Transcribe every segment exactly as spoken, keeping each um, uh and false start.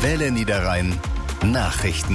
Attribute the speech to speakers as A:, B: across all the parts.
A: Welle Niederrhein Nachrichten.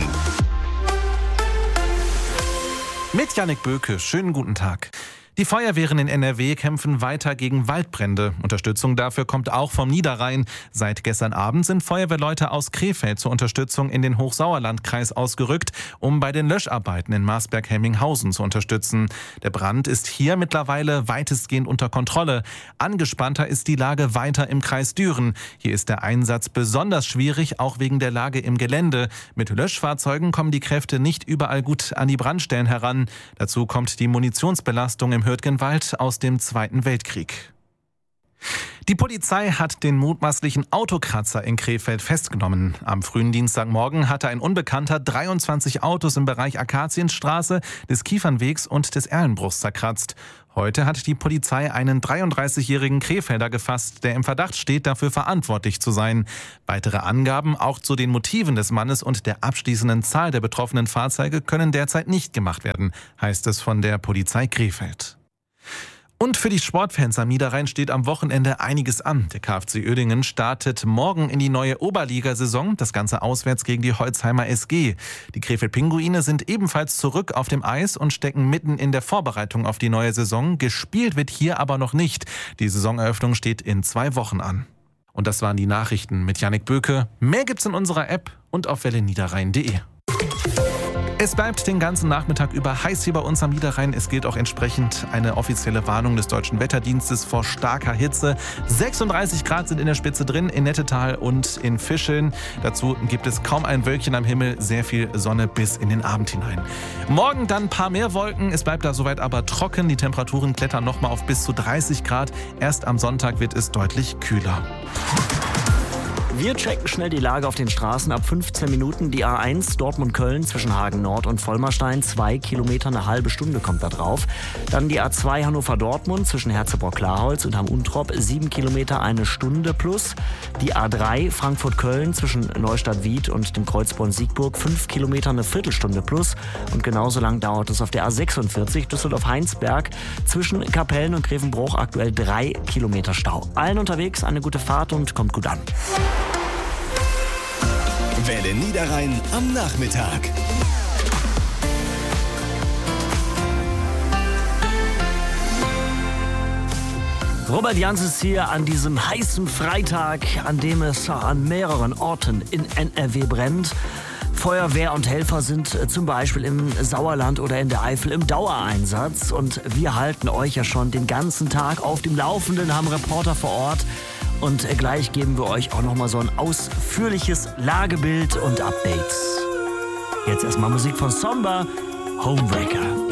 B: Mit Jannik Böke, schönen guten Tag. Die Feuerwehren in N R W kämpfen weiter gegen Waldbrände. Unterstützung dafür kommt auch vom Niederrhein. Seit gestern Abend sind Feuerwehrleute aus Krefeld zur Unterstützung in den Hochsauerlandkreis ausgerückt, um bei den Löscharbeiten in Marsberg-Helminghausen zu unterstützen. Der Brand ist hier mittlerweile weitestgehend unter Kontrolle. Angespannter ist die Lage weiter im Kreis Düren. Hier ist der Einsatz besonders schwierig, auch wegen der Lage im Gelände. Mit Löschfahrzeugen kommen die Kräfte nicht überall gut an die Brandstellen heran. Dazu kommt die Munitionsbelastung im Hürtgenwald aus dem Zweiten Weltkrieg. Die Polizei hat den mutmaßlichen Autokratzer in Krefeld festgenommen. Am frühen Dienstagmorgen hatte ein Unbekannter dreiundzwanzig Autos im Bereich Akazienstraße, des Kiefernwegs und des Erlenbruchs zerkratzt. Heute hat die Polizei einen dreiunddreißigjährigen Krefelder gefasst, der im Verdacht steht, dafür verantwortlich zu sein. Weitere Angaben auch zu den Motiven des Mannes und der abschließenden Zahl der betroffenen Fahrzeuge können derzeit nicht gemacht werden, heißt es von der Polizei Krefeld. Und für die Sportfans am Niederrhein steht am Wochenende einiges an. Der K F C Uerdingen startet morgen in die neue Oberligasaison, das Ganze auswärts gegen die Holzheimer S G. Die Krefeld-Pinguine sind ebenfalls zurück auf dem Eis und stecken mitten in der Vorbereitung auf die neue Saison. Gespielt wird hier aber noch nicht. Die Saisoneröffnung steht in zwei Wochen an. Und das waren die Nachrichten mit Jannik Böke. Mehr gibt's in unserer App und auf welle niederrhein punkt de. Es bleibt den ganzen Nachmittag über heiß hier bei uns am Niederrhein. Es gilt auch entsprechend eine offizielle Warnung des Deutschen Wetterdienstes vor starker Hitze. sechsunddreißig Grad sind in der Spitze drin, in Nettetal und in Fischeln. Dazu gibt es kaum ein Wölkchen am Himmel, sehr viel Sonne bis in den Abend hinein. Morgen dann ein paar mehr Wolken, es bleibt da soweit aber trocken. Die Temperaturen klettern nochmal auf bis zu dreißig Grad. Erst am Sonntag wird es deutlich kühler.
C: Wir checken schnell die Lage auf den Straßen. Ab fünfzehn Minuten die A eins Dortmund-Köln zwischen Hagen Nord und Vollmerstein. Zwei Kilometer, eine halbe Stunde kommt da drauf. Dann die A zwei Hannover-Dortmund zwischen Herzebrock-Klarholz und Hamm-Untrop. Sieben Kilometer, eine Stunde plus. Die A drei Frankfurt-Köln zwischen Neustadt-Wied und dem Kreuzborn Siegburg. Fünf Kilometer, eine Viertelstunde plus. Und genauso lang dauert es auf der A sechsundvierzig Düsseldorf-Heinsberg zwischen Kapellen und Grevenbruch. Aktuell drei Kilometer Stau. Allen unterwegs eine gute Fahrt und kommt gut an.
A: Welle Niederrhein am Nachmittag.
C: Robert Jans ist hier an diesem heißen Freitag, an dem es an mehreren Orten in N R W brennt. Feuerwehr und Helfer sind zum Beispiel im Sauerland oder in der Eifel im Dauereinsatz. Und wir halten euch ja schon den ganzen Tag auf dem Laufenden, haben Reporter vor Ort. Und gleich geben wir euch auch nochmal so ein ausführliches Lagebild und Updates. Jetzt erstmal Musik von Somber, Homebreaker.